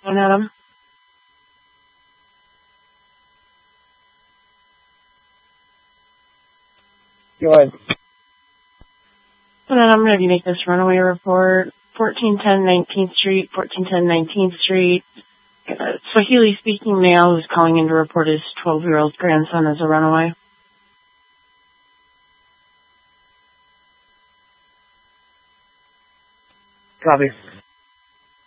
Adam. Go ahead. I'm ready to make this runaway report. 1410 19th Street, 1410 19th Street. Swahili speaking male who's calling in to report his 12-year-old grandson as a runaway. Copy.